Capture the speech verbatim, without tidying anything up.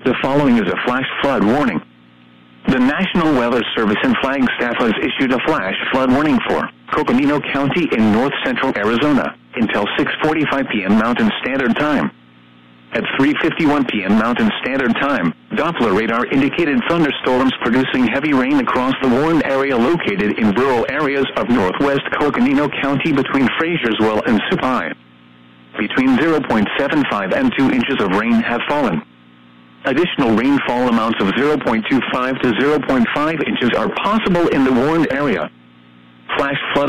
The following is a flash flood warning. The National Weather Service in Flagstaff has issued a flash flood warning for Coconino County in north-central Arizona until six forty-five p m Mountain Standard Time. At three fifty-one p m Mountain Standard Time, Doppler radar indicated thunderstorms producing heavy rain across the warned area located in rural areas of northwest Coconino County between Frasersville and Supine. Between zero point seven five and two inches of rain have fallen. Additional rainfall amounts of zero point two five to zero point five inches are possible in the warned area. Flash flood